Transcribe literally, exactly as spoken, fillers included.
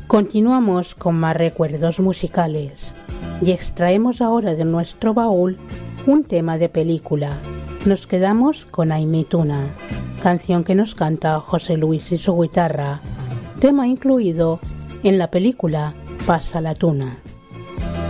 Continuamos con más recuerdos musicales y extraemos ahora de nuestro baúl un tema de película. Nos quedamos con Ay mi Tuna, canción que nos canta José Luis y su guitarra, tema incluido en la película Pasa la Tuna.